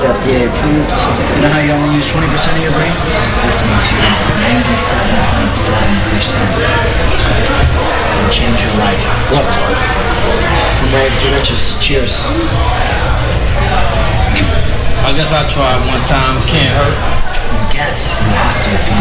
FDA approved. You know how you only use 20% of your brain? This makes you use 97.7%. It'll change your life. Look, from rags to riches. Cheers. I guess I'll try it one time. Can't hurt. I guess you have to